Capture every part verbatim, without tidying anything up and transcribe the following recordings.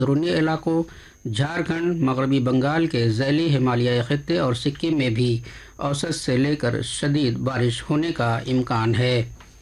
अंदरूनी इलाकों झारखंड, मगरबी बंगाल के ज़ैली हिमालयाई खित्ते और सिक्किम में भी औसत से लेकर शदीद बारिश होने का इम्कान है।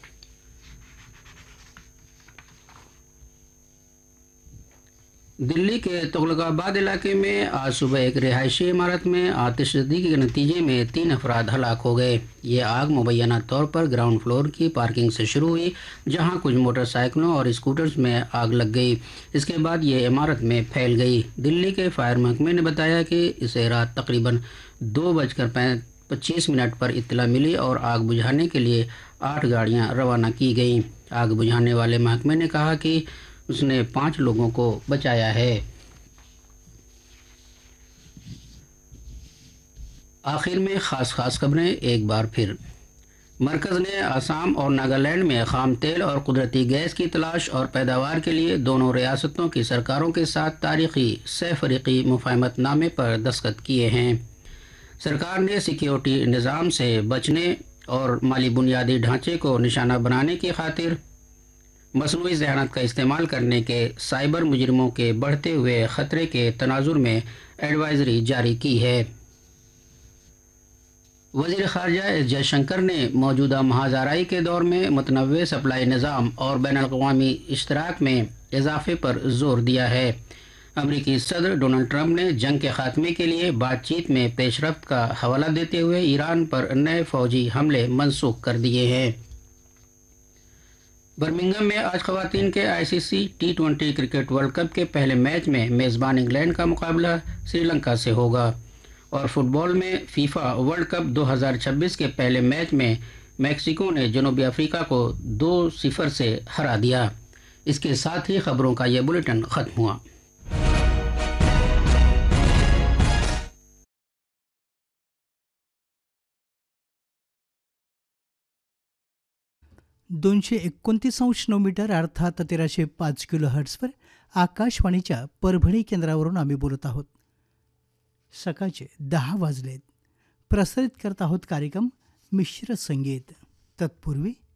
दिल्ली के तुगलकाबाद इलाके में आज सुबह एक रिहायशी इमारत में आतिशबाजी के नतीजे में तीन अफराद हलाक हो गए। ये आग मुबैना तौर पर ग्राउंड फ्लोर की पार्किंग से शुरू हुई, जहां कुछ मोटरसाइकिलों और स्कूटर्स में आग लग गई। इसके बाद ये इमारत में फैल गई। दिल्ली के फायर महकमे ने बताया कि इसे रात तकरीबन दो बजकर पच्चीस मिनट पर इत्तला मिली और आग बुझाने के लिए आठ गाड़ियां रवाना की गईं। आग बुझाने वाले महकमे ने कहा कि उसने पाँच लोगों को बचाया है। आखिर में खास खास खबरें एक बार फिर। मरकज़ ने आसाम और नागालैंड में खाम तेल और कुदरती गैस की तलाश और पैदावार के लिए दोनों रियासतों की सरकारों के साथ तारीखी सह फरीकी मुफाहमतनामे पर दस्तखत किए हैं। सरकार ने सिक्योरिटी निज़ाम से बचने और माली बुनियादी ढांचे को निशाना बनाने की खातिर मसनूई ज़हानत का इस्तेमाल करने के साइबर मुजरिमों के बढ़ते हुए ख़तरे के तनाजुर में एडवाइजरी जारी की है। वज़ीर ख़ारजा एस जयशंकर ने मौजूदा महाज़ाराई के दौर में मुतनव्वे सप्लाई निज़ाम और बैनुल-अक़वामी इश्तराक में इजाफ़े पर ज़ोर दिया है। अमरीकी सदर डोनाल्ड ट्रंप ने जंग के ख़ात्मे के लिए बातचीत में पेशरफ्त का हवाला देते हुए ईरान पर नए फ़ौजी हमले मनसूख कर दिए हैं। बर्मिंघम में आज ख़वातीन के ICC T twenty cricket world cup के पहले मैच में मेज़बान इंग्लैंड का मुकाबला श्रीलंका से होगा। और फुटबॉल में फीफा वर्ल्ड कप दो हज़ार छब्बीस के पहले मैच में मैक्सिको ने जनूबी अफ्रीका को दो सिफर से हरा दिया। इसके साथ ही खबरों का यह बुलेटिन ख़त्म हुआ। दोनशे एकोणतीस अंश नऊ मीटर अर्थात तेराशे पाच किलो हर्ट्सवर आकाशवाणीच्या परभणी केंद्रावरून आम्ही बोलत आहोत। सकाळचे दहा वाजलेत. प्रसारित करत आहोत कार्यक्रम मिश्र संगीत. तत्पूर्वी